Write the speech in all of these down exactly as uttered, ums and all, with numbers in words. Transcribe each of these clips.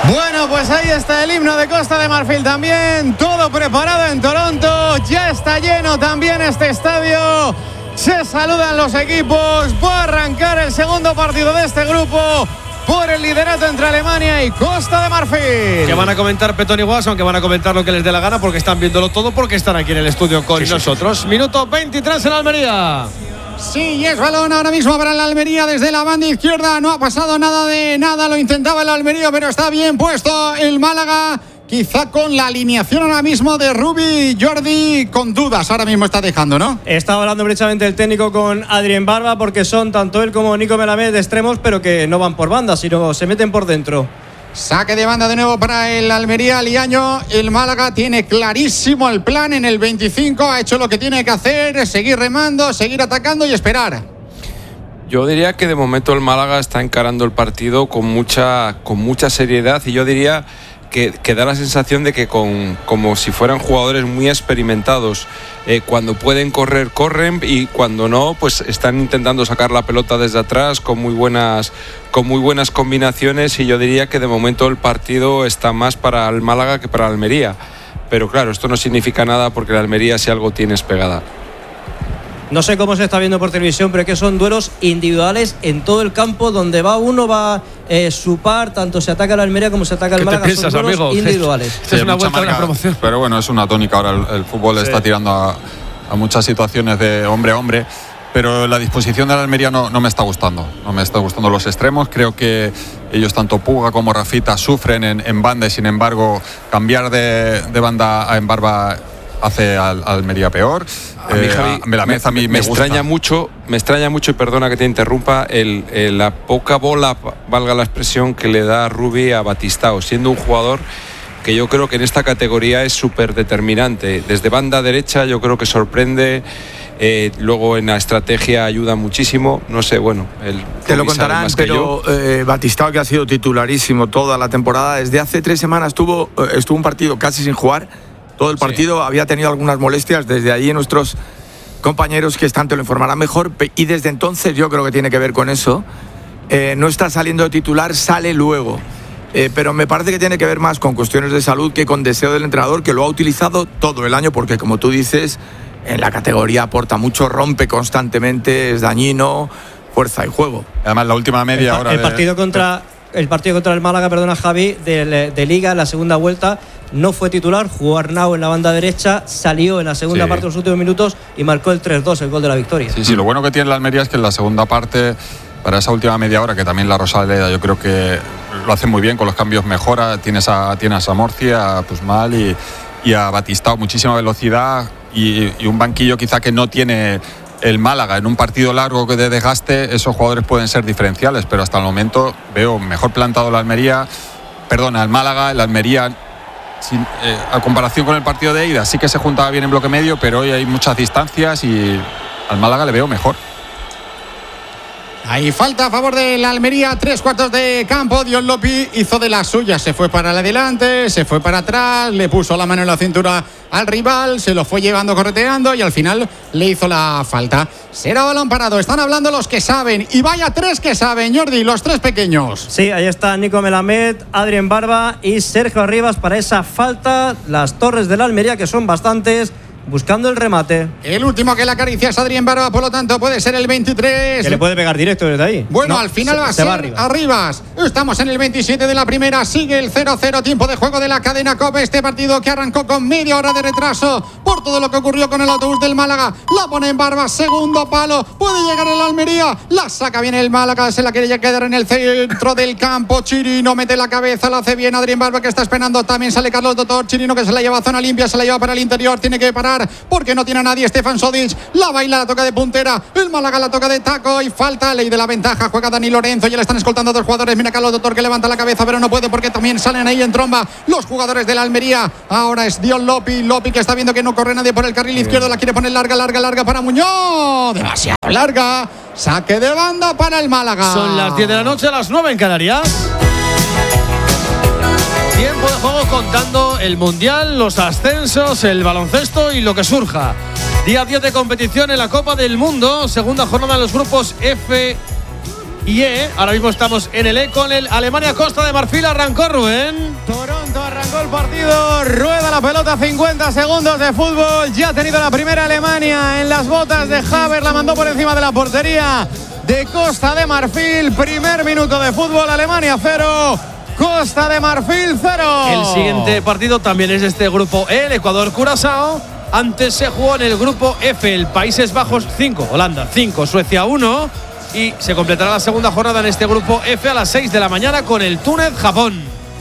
Bueno, pues ahí está el himno de Costa de Marfil también. Todo preparado en Toronto. Ya está lleno también este estadio. Se saludan los equipos. Va a arrancar el segundo partido de este grupo por el liderato entre Alemania y Costa de Marfil. Que van a comentar Petón y Guas, aunque van a comentar lo que les dé la gana porque están viéndolo todo, porque están aquí en el estudio con sí, nosotros. Sí, sí. Minuto veintitrés en Almería. Sí, y es balón ahora mismo para la Almería desde la banda izquierda. No ha pasado nada de nada, lo intentaba el Almería, pero está bien puesto el Málaga. Quizá con la alineación ahora mismo de Rubi, Jordi, con dudas ahora mismo está dejando, ¿no? Está hablando precisamente el técnico con Adrien Barba, porque son tanto él como Nico Melamed de extremos, pero que no van por banda, sino se meten por dentro. Saque de banda de nuevo para el Almería, Liaño. El Málaga tiene clarísimo el plan en el veinticinco. Ha hecho lo que tiene que hacer, seguir remando, seguir atacando y esperar. Yo diría que de momento el Málaga está encarando el partido con mucha, con mucha seriedad, y yo diría que, que da la sensación de que con, como si fueran jugadores muy experimentados. Eh, cuando pueden correr, corren, y cuando no, pues están intentando sacar la pelota desde atrás con muy buenas, con muy buenas combinaciones, y yo diría que de momento el partido está más para el Málaga que para Almería. Pero claro, esto no significa nada, porque la Almería si algo tiene es pegada. No sé cómo se está viendo por televisión, pero es que son duelos individuales en todo el campo. Donde va uno, va eh, su par. Tanto se ataca la Almería como se ataca el Málaga. ¿Qué te piensas, son duelos amigo? individuales. Esta es una vuelta de la promoción. Pero bueno, es una tónica ahora. El, el fútbol sí. está tirando a, a muchas situaciones de hombre a hombre. Pero la disposición de la Almería no, no me está gustando. No me está gustando los extremos. Creo que ellos, tanto Puga como Rafita, sufren en, en banda. Y sin embargo, cambiar de, de banda a en Barba hace al, a Almería peor. A mí, Javi, eh, a, me, la meza, a mí me, me extraña mucho, me extraña mucho, y perdona que te interrumpa, el, el, la poca bola, valga la expresión, que le da Rubi a Batistao, siendo un jugador que yo creo que en esta categoría es súper determinante. Desde banda derecha yo creo que sorprende, eh, luego en la estrategia ayuda muchísimo. No sé, bueno, el, te lo contarán, pero eh, Batistao, que ha sido titularísimo toda la temporada, desde hace tres semanas estuvo, estuvo un partido casi sin jugar. Todo el partido, sí. Había tenido algunas molestias. Desde allí nuestros compañeros que están te lo informarán mejor, y desde entonces yo creo que tiene que ver con eso. Eh, no está saliendo de titular, sale luego. Eh, pero me parece que tiene que ver más con cuestiones de salud que con deseo del entrenador, que lo ha utilizado todo el año, porque como tú dices, en la categoría aporta mucho, rompe constantemente, es dañino, fuerza y juego. Además, la última media el, hora el de... partido contra el partido contra el Málaga, perdona Javi, de, de Liga en la segunda vuelta, no fue titular, jugó Arnau en la banda derecha, salió en la segunda sí. parte de los últimos minutos y marcó el tres dos, el gol de la victoria. Sí, sí, lo bueno que tiene la Almería es que en la segunda parte, para esa última media hora, que también la Rosaleda yo creo que lo hace muy bien, con los cambios mejora, tienes a, tienes a Samorci, a Pusmal y, y a Batistao, muchísima velocidad, y, y un banquillo quizá que no tiene el Málaga. En un partido largo que de desgaste, esos jugadores pueden ser diferenciales, pero hasta el momento veo mejor plantado la Almería, perdona, el Málaga, el Almería. Sin, eh, a comparación con el partido de ida, sí que se juntaba bien en bloque medio, pero hoy hay muchas distancias y al Málaga le veo mejor. Ahí falta a favor de la Almería, tres cuartos de campo. Dion Lopi hizo de las suyas, se fue para adelante, se fue para atrás, le puso la mano en la cintura al rival, se lo fue llevando correteando y al final le hizo la falta. Será balón parado, están hablando los que saben, y vaya tres que saben, Jordi, los tres pequeños. Sí, ahí está Nico Melamed, Adrien Barba y Sergio Arribas para esa falta. Las torres de la Almería, que son bastantes, buscando el remate. El último que la acaricia es Adrien Barba, por lo tanto puede ser el veintitrés. Que le puede pegar directo desde ahí. Bueno, no, al final se, va a se ser va Arribas. Arribas. Estamos en el veintisiete de la primera, sigue el cero cero, tiempo de juego de la cadena COPE. Este partido que arrancó con media hora de retraso por todo lo que ocurrió con el autobús del Málaga. La pone en Barba, segundo palo, puede llegar el Almería, la saca bien el Málaga, se la quiere ya quedar en el centro del campo. Chirino mete la cabeza, la hace bien Adrien Barba, que está esperando, también sale Carlos Doctor. Chirino, que se la lleva a zona limpia, se la lleva para el interior, tiene que parar porque no tiene a nadie. Stefan Sodic la baila, la toca de puntera, el Málaga la toca de taco y falta. Ley de la ventaja, juega Dani Lorenzo, ya le están escoltando dos jugadores. Mira Carlos Doctor, que levanta la cabeza, pero no puede porque también salen ahí en tromba los jugadores de la Almería. Ahora es Dion Lopi, Lopi que está viendo que no corre nadie por el carril izquierdo, la quiere poner larga, larga, larga para Muñoz, demasiado larga, saque de banda para el Málaga. Son las diez de la noche, a las nueve en Canarias. Tiempo de juego contando el Mundial, los ascensos, el baloncesto y lo que surja. Día diez de competición en la Copa del Mundo, segunda jornada de los grupos F y E. Ahora mismo estamos en el E con el Alemania-Costa de Marfil. Arrancó Rubén. Toronto arrancó el partido, rueda la pelota, cincuenta segundos de fútbol. Ya ha tenido la primera Alemania en las botas de Havertz, la mandó por encima de la portería de Costa de Marfil. Primer minuto de fútbol, Alemania cero, Costa de Marfil cero. El siguiente partido también es de este grupo E, el Ecuador-Curazao. Antes se jugó en el grupo F, el Países Bajos cinco, Holanda cinco, Suecia uno. Y se completará la segunda jornada en este grupo F a las seis de la mañana con el Túnez-Japón.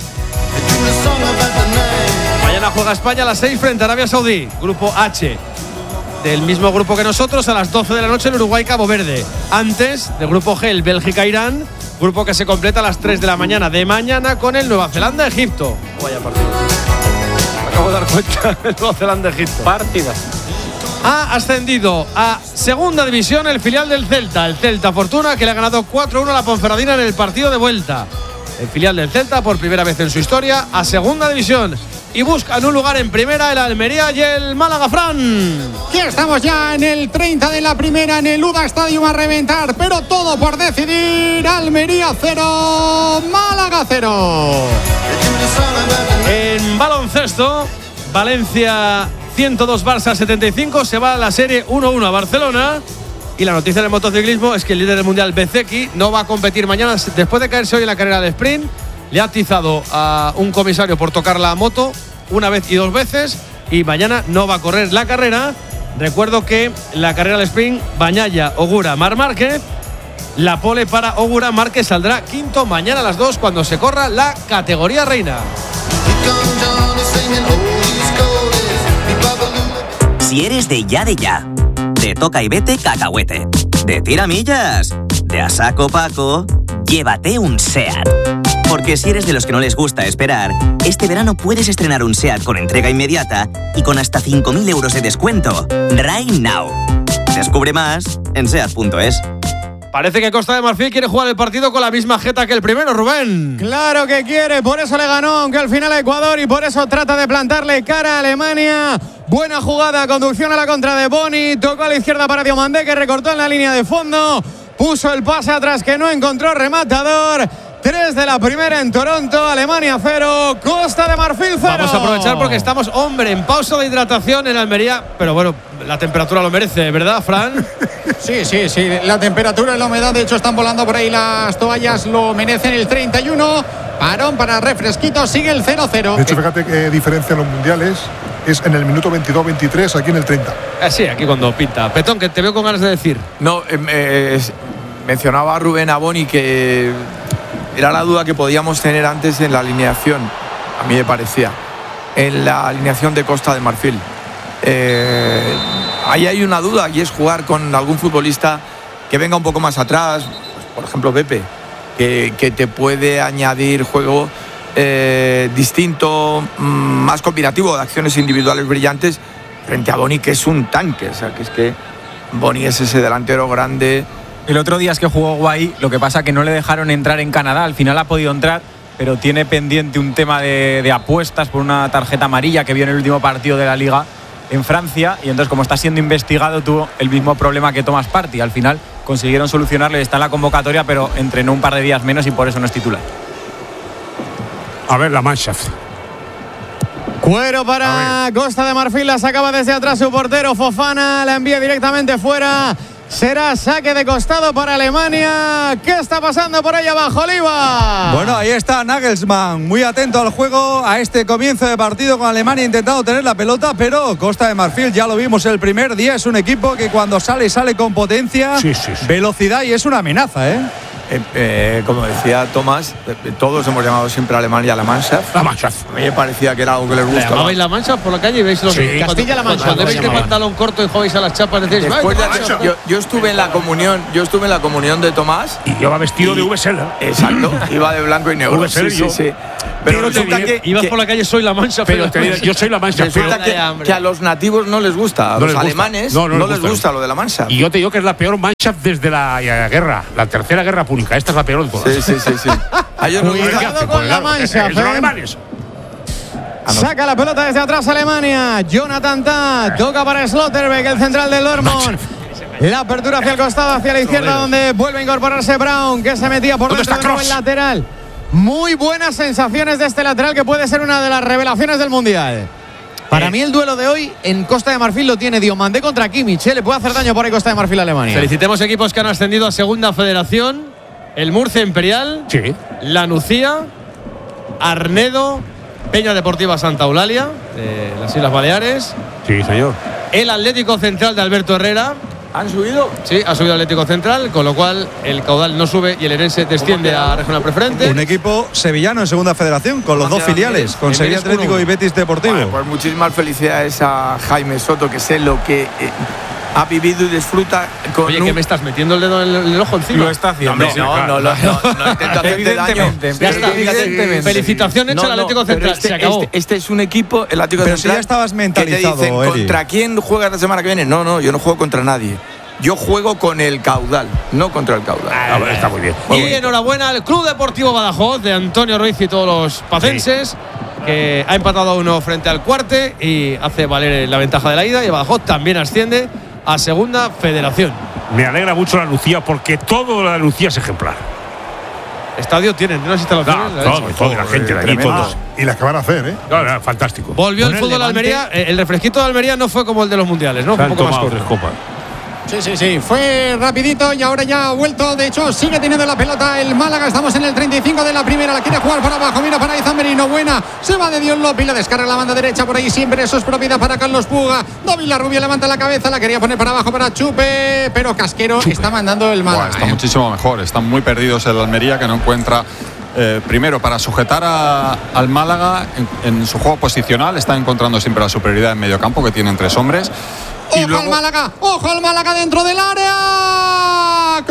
Mañana juega España a las seis frente a Arabia Saudí. Grupo H, del mismo grupo que nosotros, a las doce de la noche el Uruguay-Cabo Verde. Antes del grupo G, el Bélgica-Irán. Grupo que se completa a las tres de la mañana de mañana con el Nueva Zelanda-Egipto. Vaya partido. Acabo de dar cuenta el Nueva Zelanda-Egipto. Partida. Ha ascendido a segunda división el filial del Celta, el Celta Fortuna, que le ha ganado cuatro uno a la Ponferradina en el partido de vuelta. El filial del Celta, por primera vez en su historia, a segunda división. Y buscan un lugar en primera el Almería y el Málaga. Fran. Aquí estamos ya en el treinta de la primera, en el U D A Stadium a reventar, pero todo por decidir. Almería cero, Málaga cero. En baloncesto, Valencia ciento dos, Barça setenta y cinco, se va a la serie uno uno a Barcelona. Y la noticia del motociclismo es que el líder del mundial, Bezeki, no va a competir mañana después de caerse hoy en la carrera de sprint. Le ha atizado a un comisario por tocar la moto una vez y dos veces y mañana no va a correr la carrera. Recuerdo que la carrera de sprint, Bañaya, Ogura, Marc Márquez. La pole para Ogura, Márquez saldrá quinto mañana a las dos cuando se corra la categoría reina. Si eres de ya de ya, de toca y vete cacahuete, de tiramillas, de a saco Paco, llévate un SEAT. Porque si eres de los que no les gusta esperar, este verano puedes estrenar un SEAT con entrega inmediata y con hasta cinco mil euros de descuento. Right now. Descubre más en seat punto es. Parece que Costa de Marfil quiere jugar el partido con la misma jeta que el primero, Rubén. Claro que quiere, por eso le ganó, aunque al final a Ecuador, y por eso trata de plantarle cara a Alemania. Buena jugada, conducción a la contra de Boni, tocó a la izquierda para Diomandé, que recortó en la línea de fondo, puso el pase atrás que no encontró rematador. tres de la primera en Toronto, Alemania cero, Costa de Marfil cero. Vamos a aprovechar porque estamos, hombre, en pausa de hidratación en Almería, pero bueno, la temperatura lo merece, ¿verdad, Fran? Sí, sí, sí, la temperatura y la humedad, de hecho están volando por ahí las toallas, lo merecen. El treinta y uno, parón para refresquito, sigue el cero cero. De hecho, fíjate qué diferencia en los mundiales es en el minuto veintidós veintitrés, aquí en el treinta. Ah, sí, aquí cuando pinta. Petón, que te veo con ganas de decir. No, eh, eh, mencionaba Rubén a Boni que era la duda que podíamos tener antes en la alineación, a mí me parecía, en la alineación de Costa de Marfil. Eh, ahí hay una duda y es jugar con algún futbolista que venga un poco más atrás, pues, por ejemplo Pepe, que, que te puede añadir juego eh, distinto, más combinativo, de acciones individuales brillantes, frente a Boni, que es un tanque. O sea, que es que Boni es ese delantero grande. El otro día es que jugó guay, lo que pasa que no le dejaron entrar en Canadá, al final ha podido entrar, pero tiene pendiente un tema de, de apuestas por una tarjeta amarilla que vio en el último partido de la Liga en Francia, y entonces como está siendo investigado tuvo el mismo problema que Thomas Partey. Al final consiguieron solucionarle, está en la convocatoria, pero entrenó un par de días menos y por eso no es titular. A ver, la Mannschaft. Cuero para Costa de Marfil, la sacaba desde atrás su portero Fofana, la envía directamente fuera. Será saque de costado para Alemania. ¿Qué está pasando por ahí abajo, Oliva? Bueno, ahí está Nagelsmann, muy atento al juego, a este comienzo de partido con Alemania, intentando tener la pelota, pero Costa de Marfil, ya lo vimos el primer día, es un equipo que cuando sale, sale con potencia, sí, sí, sí. velocidad, y es una amenaza, ¿eh? Eh, eh, como decía Tomás, eh, todos hemos llamado siempre a Alemania la Mannschaft. La Mannschaft. A mí me parecía que era algo que les gusta. ¿Llamabais la Mancha por la calle y veis lo sí. que Castilla-La Mancha. Cuando veis de pantalón corto y jugáis a las chapas, decís, Después de, Mancha, yo, yo estuve en la comunión, yo estuve en la comunión de Tomás. Y yo iba vestido y, de V S L. Exacto, iba de blanco y negro. V S L, sí, yo, sí, sí. Pero resulta diré, que, ibas que, por la calle, soy la Mancha. Pero te diré, yo soy la Mancha. Resulta pero, que, que a los nativos no les gusta, a no los les gusta. alemanes no, no, no les, les gusta, gusta lo de la Mannschaft. Y yo te digo que es la peor Mannschaft desde la, la guerra, la tercera guerra púnica. Esta es la peor de todas. Sí, sí, sí, sí. A ellos nos gusta. Cuidado con la Mannschaft, Son alemanes. Saca la pelota desde atrás Alemania. Jonathan Tah toca para Slotterbeck, el central del Dortmund. La apertura hacia el costado, hacia la izquierda, donde vuelve a incorporarse Brown, que se metía por dentro de nuevo el lateral. Muy buenas sensaciones de este lateral, que puede ser una de las revelaciones del Mundial. Para mí el duelo de hoy en Costa de Marfil lo tiene Diomandé contra Kimmich. ¿eh? Le puede hacer daño por ahí Costa de Marfil a Alemania. Felicitemos equipos que han ascendido a Segunda Federación. El Murcia Imperial, sí. La Nucía, Arnedo, Peña Deportiva Santa Eulalia, de las Islas Baleares. Sí, señor. El Atlético Central de Alberto Herrera. ¿Han subido? Sí, ha subido Atlético Central, con lo cual el caudal no sube y el Herense desciende a Regional Preferente. Un equipo sevillano en Segunda Federación, con los dos filiales, con Sevilla Atlético y Betis Deportivo. Bueno, pues muchísimas felicidades a Jaime Soto, que sé lo que eh, ha vivido y disfruta con. Oye, un... que me estás metiendo el dedo en el, en el ojo encima. Lo está haciendo. No, no, no, no, no, no intento hacerte daño. Ya está, evidentemente. Felicitación hecha al Atlético Central. Este, se acabó. Este, este es un equipo, el Atlético pero Central. Pero si ya estabas mentalizado, que te dicen, Eri. ¿contra quién juegas la semana que viene? No, no, yo no juego contra nadie. Yo juego con el caudal, no contra el caudal. Ah, bueno, está muy bien. Muy y bien. Enhorabuena al Club Deportivo Badajoz de Antonio Ruiz y todos los pacenses, sí. que ha empatado a uno frente al Cuarte y hace valer la ventaja de la ida. Y Badajoz también asciende a Segunda Federación. Me alegra mucho la Lucía, porque todo la Lucía es ejemplar. Estadio tienen, ¿no? Las instalaciones. No, todo, toda la gente de allí, todos. Y las que van a hacer, ¿eh? No, no, fantástico. Volvió el fútbol de Almería. El refresquito de Almería no fue como el de los mundiales, ¿no? Fue un poco más corto. Sí, sí, sí, fue rapidito y ahora ya ha vuelto. De hecho, sigue teniendo la pelota el Málaga. Estamos en el treinta y cinco de la primera. La quiere jugar para abajo. Mira para ahí Zammerino. Buena. Se va de Dios Lopi. La descarga la banda derecha por ahí. Siempre eso es propiedad para Carlos Puga. David Larrubia levanta la cabeza. La quería poner para abajo para Chupe. Pero Casquero Chupe. está mandando el Málaga. Buah, está eh. muchísimo mejor. Están muy perdidos el Almería, que no encuentra. Eh, primero, para sujetar a, al Málaga en, en su juego posicional, está encontrando siempre la superioridad en medio campo, que tienen tres hombres. Ojo luego... al Málaga, ojo al Málaga dentro del área.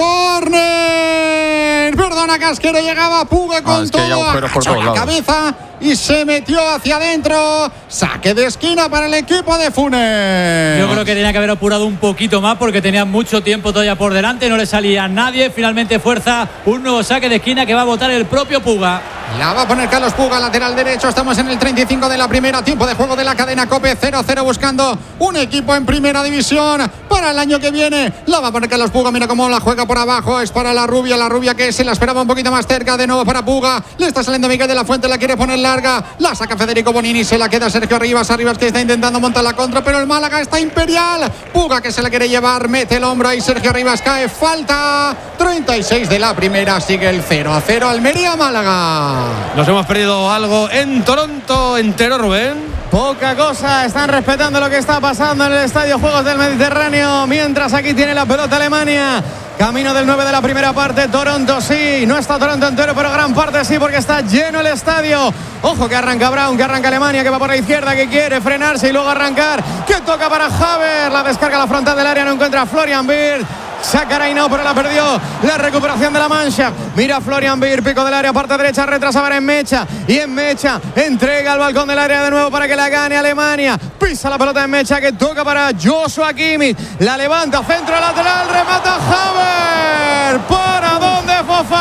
Córner. Perdona, Casquero, llegaba Puga con ah, es que todo. Por la lados. cabeza y se metió hacia adentro. Saque de esquina para el equipo de Funes. Yo creo que tenía que haber apurado un poquito más, porque tenía mucho tiempo todavía por delante. No le salía a nadie. Finalmente fuerza un nuevo saque de esquina que va a botar el propio Puga. La va a poner Carlos Puga, lateral derecho. Estamos en el treinta y cinco de la primera. Tiempo de juego de la cadena COPE. cero cero buscando un equipo en primera división para el año que viene. La va a poner Carlos Puga. Mira cómo la juega por abajo. Es para la rubia. La rubia que se la esperaba un poquito más cerca. De nuevo para Puga. Le está saliendo Miguel de la Fuente. La quiere poner larga. La saca Federico Bonini. Se la queda Sergio Arribas. Arribas que está intentando montar la contra. Pero el Málaga está imperial. Puga que se la quiere llevar. Mete el hombro ahí. Sergio Arribas cae. Falta. treinta y seis de la primera. Sigue el cero a cero. Almería-Málaga. Nos hemos perdido algo en Toronto entero, Rubén. Poca cosa, están respetando lo que está pasando en el Estadio Juegos del Mediterráneo. Mientras aquí tiene la pelota Alemania. Camino del nueve de la primera parte. Toronto sí, no está Toronto entero, pero gran parte sí, porque está lleno el estadio. Ojo que arranca Brown, que arranca Alemania, que va por la izquierda, que quiere frenarse y luego arrancar. Que toca para Haver, la descarga a la frontal del área, no encuentra a Florian Wirtz. Saca Reinao, pero la perdió. La recuperación de la mancha. Mira Florian Wirtz, pico del área, parte derecha, retrasa para Enmecha. Y Enmecha entrega al balcón del área de nuevo para que la gane Alemania. Pisa la pelota de Enmecha, que toca para Joshua Kimmich. La levanta, centro lateral, remata Haver. ¿Para dónde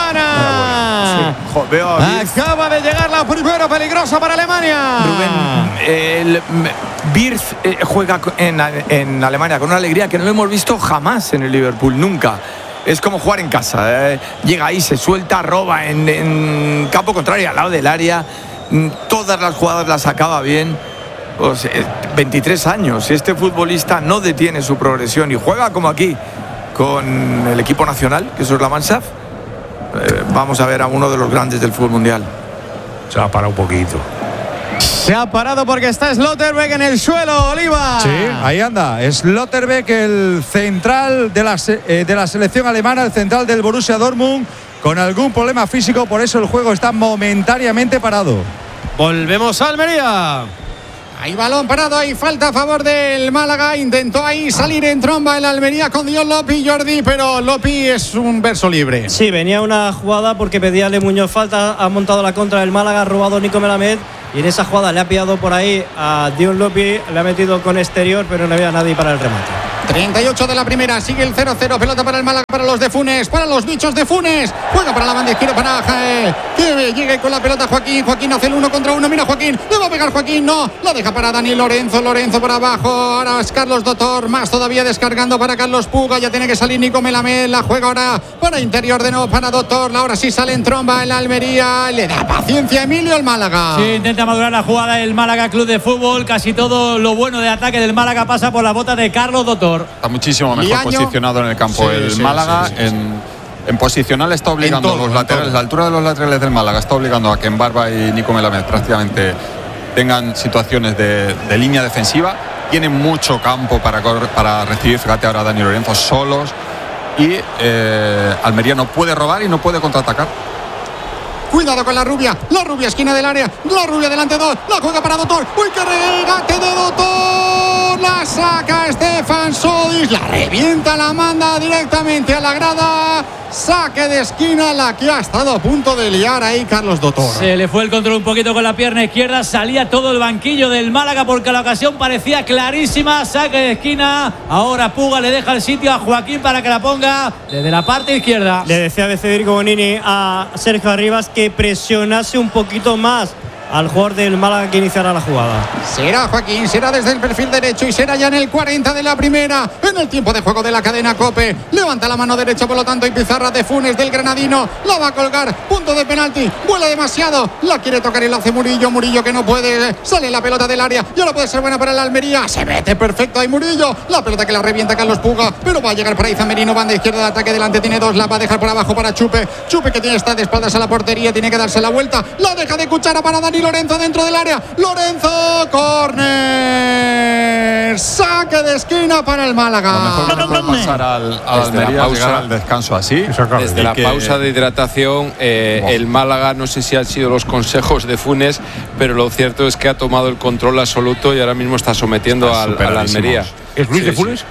Fofana? Sí. Joder, acaba de llegar la primera peligrosa para Alemania. Rubén, el Wirtz eh, juega en, en Alemania con una alegría que no lo hemos visto jamás en el Liverpool. Nunca. Es como jugar en casa. Eh. Llega ahí, se suelta, roba en, en campo contrario, al lado del área. Todas las jugadas las acaba bien. Pues, eh, veintitrés años. Este futbolista no detiene su progresión y juega como aquí con el equipo nacional, que eso es la Mansaf. Eh, vamos a ver a uno de los grandes del fútbol mundial. Se va a parar un poquito. Se ha parado porque está Slotterbeck en el suelo, Oliva. Sí, ahí anda. Slotterbeck, el central de la, eh, de la selección alemana, el central del Borussia Dortmund, con algún problema físico, por eso el juego está momentáneamente parado. Volvemos a Almería. Hay balón parado, hay falta a favor del Málaga. Intentó ahí salir en tromba el Almería con Dios Lopi, Jordi, pero Lopi es un verso libre. Sí, venía una jugada porque pedía Le Muñoz falta, ha montado la contra del Málaga, ha robado Nico Melamed y en esa jugada le ha pillado por ahí a Dion Lopi, le ha metido con exterior, pero no había nadie para el remate. treinta y ocho de la primera, sigue el cero cero, pelota para el Málaga, para los de Funes, para los bichos de Funes, juega para la banda izquierda para Jae, que llegue con la pelota Joaquín, Joaquín hace el uno contra uno, mira Joaquín, le va a pegar Joaquín, no, la deja para Dani Lorenzo, Lorenzo por abajo, ahora es Carlos Dotor, más todavía descargando para Carlos Puga, ya tiene que salir Nico Melamed, la juega ahora para interior de nuevo para Dotor, ahora sí sale en tromba en Almería, le da paciencia a Emilio el Málaga. Sí, intenta madurar la jugada el Málaga Club de Fútbol, casi todo lo bueno de ataque del Málaga pasa por la bota de Carlos Dotor. Está muchísimo mejor Liaño. posicionado en el campo Sí, el sí, Málaga. sí, sí, sí. En, en posicional está obligando En todo, a los en laterales, todo. la altura de los laterales del Málaga está obligando a que Embarba y Nico Melamed prácticamente tengan situaciones de, de línea defensiva. Tienen mucho campo para, correr, para recibir, fíjate ahora Dani Lorenzo solos. Y eh, Almería no puede robar y no puede contraatacar. Cuidado con la rubia, la rubia esquina del área, la rubia delante dos, la juega para Dotor, uy que regate de Dotor, la saca Stefan Sodis, la revienta, la manda directamente a la grada, saque de esquina, la que ha estado a punto de liar ahí Carlos Dotor. Se le fue el control un poquito con la pierna izquierda, salía todo el banquillo del Málaga porque la ocasión parecía clarísima, saque de esquina, ahora Puga le deja el sitio a Joaquín para que la ponga desde la parte izquierda. Le decía de Federico Bonini a Sergio Arribas que presionase un poquito más al jugador del Málaga que iniciará la jugada. Será Joaquín, será desde el perfil derecho y será ya en el cuarenta de la primera, en el tiempo de juego de la cadena COPE. Levanta la mano derecha, por lo tanto, y pizarra de Funes del granadino. La va a colgar, punto de penalti, vuela demasiado, la quiere tocar y la hace Murillo, Murillo que no puede, sale la pelota del área y ahora puede ser buena para el Almería. Se mete perfecto ahí Murillo, la pelota que la revienta Carlos Puga, pero va a llegar para Iza Merino, banda izquierda de ataque delante, tiene dos, la va a dejar por abajo para Chupe. Chupe que tiene está de espaldas a la portería, tiene que darse la vuelta, la deja de cuchara para Dani Lorenzo dentro del área. Lorenzo, córner, saque de esquina para el Málaga. Lo mejor que le puede pasar al, al Desde la Almería pausa- llegar al descanso así. Desde Y la que- pausa de hidratación, eh, Buah. el Málaga, no sé si han sido los consejos de Funes, pero lo cierto es que ha tomado el control absoluto y ahora mismo está sometiendo Está al, al superadísimos. Almería. ¿Es Luis Sí, de sí. Funes?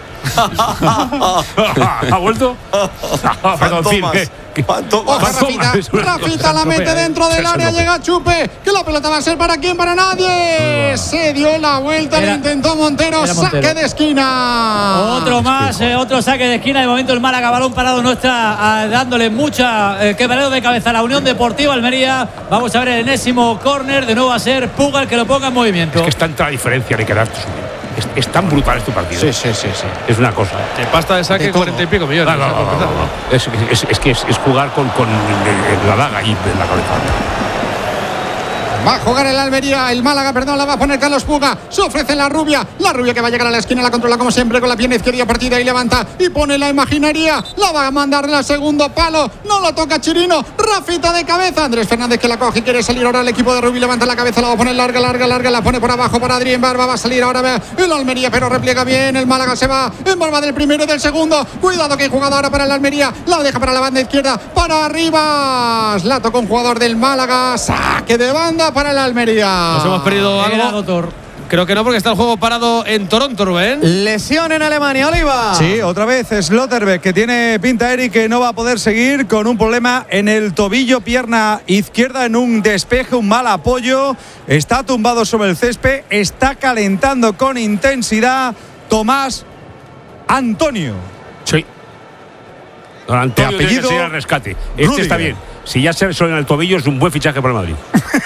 ¿Ha vuelto? Perdón, en fin, que- que- Ojo, Rafita, Rafita la mete dentro del área, llega Chupe, que la pelota va a ser para quién, para nadie. Se dio la vuelta, Era- lo intentó Montero, era Montero. saque de esquina. Otro más, eh, otro saque de esquina. De momento el Málaga, balón parado, no está ah, dándole mucha eh, quebrado de cabeza a la Unión Deportiva Almería. Vamos a ver el enésimo córner. De nuevo a ser Puga el que lo ponga en movimiento. Es que es tanta diferencia de quedar. Es, es tan brutal este partido. Sí, sí, sí, sí. Es una cosa. En pasta de saque, De todo. cuarenta y pico millones. No, no, o sea, no, por no, empezar. no. Es, es- es que es, es jugar con, con eh, la daga ahí en la cabeza. Va a jugar el Almería, el Málaga, perdón, la va a poner Carlos Puga. Se ofrece la rubia, la rubia que va a llegar a la esquina, la controla como siempre con la pierna izquierda partida y levanta y pone la imaginería. La va a mandar al segundo palo, no la toca Chirino. Rafita de cabeza, Andrés Fernández que la coge y quiere salir ahora el equipo de Rubí, levanta la cabeza, la va a poner larga, larga, larga, la pone por abajo para Adrián Barba, va a salir ahora el Almería, pero repliega bien, el Málaga se va en Barba del primero y del segundo. Cuidado que hay jugada ahora para el Almería, la deja para la banda izquierda, para arriba. La tocó un jugador del Málaga, saque de banda para el Almería. Nos hemos perdido Era algo. Dotor. Creo que no, porque está el juego parado en Toronto, Rubén. Lesión en Alemania, Oliva. Sí, otra vez Slotterbeck, que tiene pinta, Eric, que no va a poder seguir con un problema en el tobillo, pierna izquierda, en un despeje, un mal apoyo. Está tumbado sobre el césped, está calentando con intensidad Tomás Antonio. Sí. Don Antonio De tiene que apellido ser al rescate. Este Rüdiger. está bien. Si ya se resuelve en el tobillo, es un buen fichaje para el Madrid.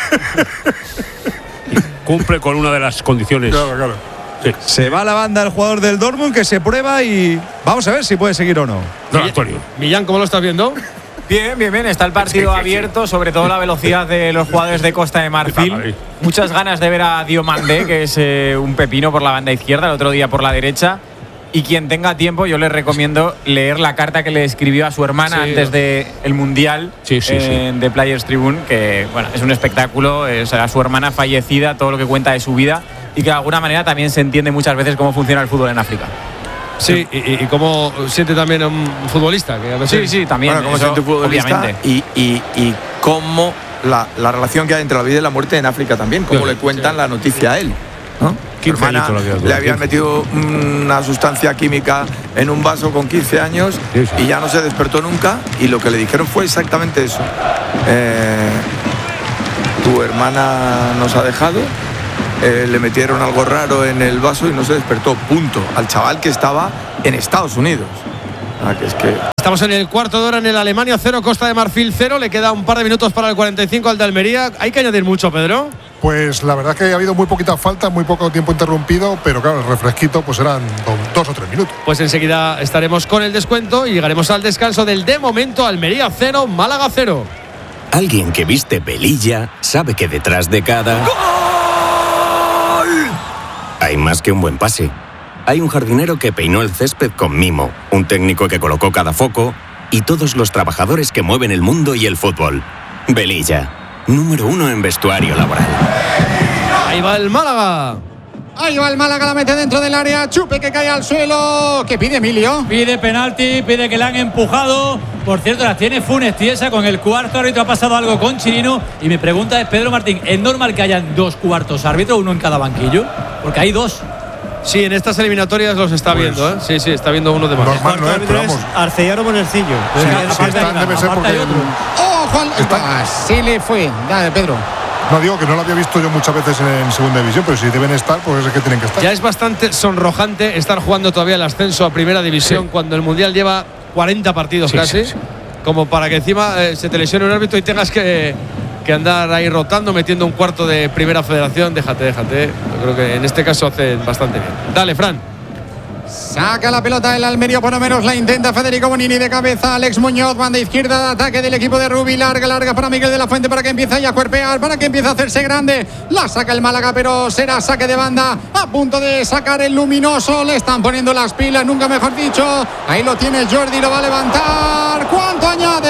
Cumple con una de las condiciones. Sí. Se va a la banda el jugador del Dortmund, que se prueba y vamos a ver si puede seguir o no. Don Antonio. Millán, ¿cómo lo estás viendo? Bien, bien, bien. Está el partido abierto, sobre todo la velocidad de los jugadores de Costa de Marfil. Muchas ganas de ver a Diomandé, que es eh, un pepino por la banda izquierda, el otro día por la derecha. Y quien tenga tiempo, yo les recomiendo leer la carta que le escribió a su hermana Sí, antes del Mundial Sí, sí, en The Players Tribune, que bueno, es un espectáculo, es a su hermana fallecida, todo lo que cuenta de su vida, y que de alguna manera también se entiende muchas veces cómo funciona el fútbol en África. Sí, y, y- y cómo siente también a un futbolista. Que a veces Sí, sí, también. Bueno, como eso, siente un futbolista obviamente. y, y, y cómo la, la relación que hay entre la vida y la muerte en África también, cómo Sí, le cuentan la noticia a él, ¿no? Su quince hermana añitos la vida, le habían quince. metido una sustancia química en un vaso con quince años Sí, sí. y ya no se despertó nunca, y lo que le dijeron fue exactamente eso. Eh, tu hermana nos ha dejado eh, le metieron algo raro en el vaso y no se despertó, punto. Al chaval que estaba en Estados Unidos. Ah, que es que... Estamos en el cuarto de hora en el Alemania cero, Costa de Marfil cero. Le queda un par de minutos para el cuarenta y cinco al de Almería. Hay que añadir mucho, Pedro. Pues la verdad es que ha habido muy poquitas faltas, muy poco tiempo interrumpido, pero claro, el refresquito pues eran do, dos o tres minutos. Pues enseguida estaremos con el descuento y llegaremos al descanso del de momento Almería cero, Málaga cero. Alguien que viste velilla sabe que detrás de cada ¡gol! Hay más que un buen pase. Hay un jardinero que peinó el césped con mimo, un técnico que colocó cada foco y todos los trabajadores que mueven el mundo y el fútbol. Velilla, número uno en vestuario laboral. Ahí va el Málaga. Ahí va el Málaga, la mete dentro del área. Chupe que cae al suelo. ¿Qué pide Emilio? Pide penalti, pide que le han empujado. Por cierto, las tiene Funes Tiesa. Con el cuarto árbitro ha pasado algo con Chirino. Y mi pregunta es, Pedro Martín, ¿es normal que hayan dos cuartos árbitros, uno en cada banquillo? Porque hay dos. Sí, en estas eliminatorias los está pues, viendo, ¿eh? Sí, sí, está viendo uno de más. Normal no es, pero vamos. Arcellano Monercillo. Sí, sí, está, debe ser porque... ¡Oh, Juan! Está... Sí le fue. Dale, Pedro. No, digo que no lo había visto yo muchas veces en segunda división, pero si deben estar, pues es que tienen que estar. Ya es bastante sonrojante estar jugando todavía el ascenso a primera división sí. cuando el Mundial lleva cuarenta partidos sí, casi, sí, sí. como para que encima eh, se te lesione un árbitro y tengas que, que andar ahí rotando, metiendo un cuarto de primera federación. Déjate, déjate. Yo creo que en este caso hacen bastante bien. Dale, Fran. Saca la pelota el Almería, por lo menos la intenta Federico Bonini de cabeza. Alex Muñoz, banda izquierda de ataque del equipo de Rubí. Larga, larga para Miguel de la Fuente para que empiece a cuerpear, para que empiece a hacerse grande. La saca el Málaga, pero será saque de banda. A punto de sacar el luminoso. Le están poniendo las pilas, nunca mejor dicho. Ahí lo tiene Jordi, lo va a levantar. ¿Cuánto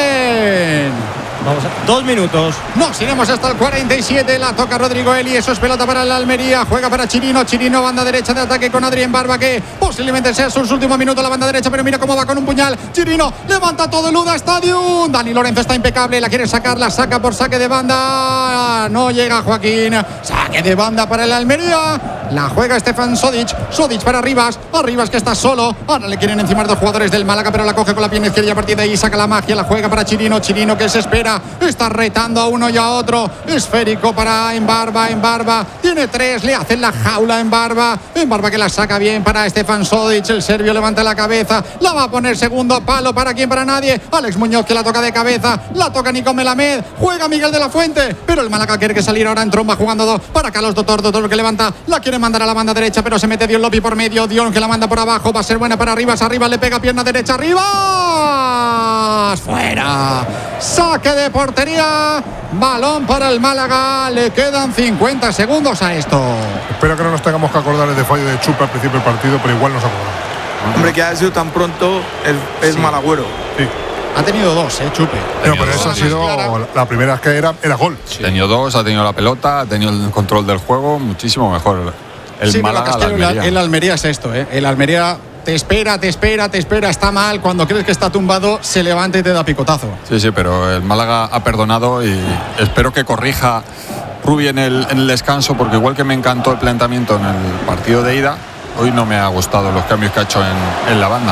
añaden? Vamos a, dos minutos. Nos iremos hasta el cuarenta y siete. La toca Rodrigo Eli. Eso es pelota para el Almería. Juega para Chirino. Chirino, banda derecha de ataque con Adrián Barba, que posiblemente sea sus últimos minutos la banda derecha. Pero mira cómo va con un puñal. Chirino levanta todo el Uda Stadium. Dani Lorenzo está impecable. La quiere sacar. La saca por saque de banda. No llega Joaquín. Saque de banda para el Almería. La juega Stefan Sodic. Sodic para Rivas. Arribas que está solo. Ahora le quieren encimar dos jugadores del Málaga, pero la coge con la pierna izquierda y a partir de ahí saca la magia. La juega para Chirino. Chirino que se espera. Está retando a uno y a otro. Esférico para Embarba. Embarba tiene tres. Le hacen la jaula en Barba. Embarba que la saca bien para Stefan Sodic. El serbio levanta la cabeza. La va a poner segundo palo. ¿Para quién? Para nadie. Alex Muñoz que la toca de cabeza. La toca Nico Melamed. Juega Miguel de la Fuente. Pero el Málaga quiere que salir ahora en tromba jugando dos. Para Carlos Dotor. Dotor que levanta. La quiere mandar a la banda derecha. Pero se mete Dion Lopi por medio. Dion que la manda por abajo. Va a ser buena para Rivas. Arriba le pega pierna derecha. Arriba. Fuera. Saque de portería. Balón para el Málaga. Le quedan cincuenta segundos a esto. Espero que no nos tengamos que acordar de fallo de Chupa al principio del partido, pero igual nos acordamos. Hombre, que ha sido tan pronto es, es sí. malagüero. Sí. Ha tenido dos, eh, Chupe. No, pero eso ha sido la primera que era, era gol. Sí. Ha tenido dos, ha tenido la pelota, ha tenido el control del juego, muchísimo mejor. El sí, Málaga, pero el Almería. El Almería es esto, eh. El Almería te espera, te espera, te espera, está mal. Cuando crees que está tumbado, se levanta y te da picotazo. Sí, sí, pero el Málaga ha perdonado y espero que corrija Rubí en el, en el descanso, porque igual que me encantó el planteamiento en el partido de ida, hoy no me ha gustado los cambios que ha hecho en, en la banda.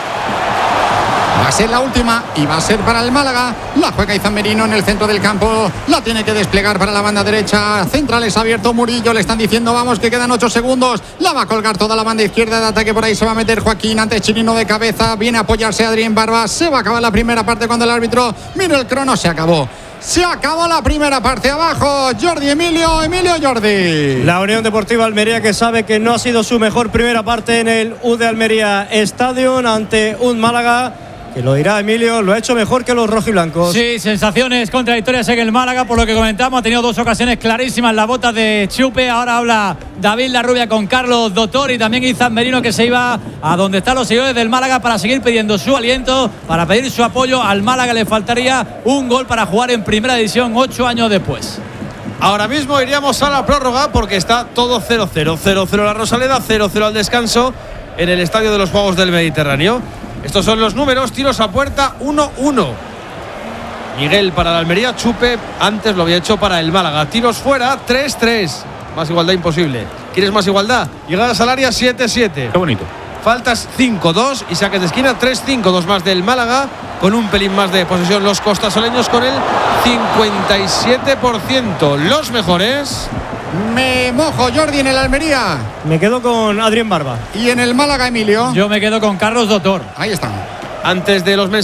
Va a ser la última y va a ser para el Málaga. La juega Izan Merino en el centro del campo. La tiene que desplegar para la banda derecha. Centrales abierto Murillo. Le están diciendo vamos que quedan ocho segundos. La va a colgar toda la banda izquierda de ataque. Por ahí se va a meter Joaquín. Antes Chirino de cabeza. Viene a apoyarse Adrián Barba. Se va a acabar la primera parte cuando el árbitro mira el crono. Se acabó. Se acabó la primera parte. Abajo Jordi Emilio. Emilio Jordi. La Unión Deportiva Almería, que sabe que no ha sido su mejor primera parte en el U de Almería Stadium ante un Málaga que, lo dirá Emilio, lo ha hecho mejor que los rojiblancos. Sí, sensaciones contradictorias en el Málaga, por lo que comentamos. Ha tenido dos ocasiones clarísimas las botas de Chupe. Ahora habla David Larrubia con Carlos Dotor y también Izan Merino, que se iba a donde están los seguidores del Málaga para seguir pidiendo su aliento, para pedir su apoyo. Al Málaga le faltaría un gol para jugar en primera división ocho años después. Ahora mismo iríamos a la prórroga porque está todo cero cero. cero cero la Rosaleda, cero cero al descanso en el Estadio de los Juegos del Mediterráneo. Estos son los números. Tiros a puerta uno uno. Miguel para la Almería. Chupe antes lo había hecho para el Málaga. Tiros fuera tres tres. Más igualdad imposible. ¿Quieres más igualdad? Llegadas al área siete siete. Qué bonito. Faltas cinco dos y saques de esquina tres cinco. Dos más del Málaga con un pelín más de posesión los costasoleños con el cincuenta y siete por ciento. Los mejores Me mojo, Jordi, en el Almería. Me quedo con Adrián Barba. Y en el Málaga, Emilio. Yo me quedo con Carlos Dotor. Ahí están. Antes de los mensajes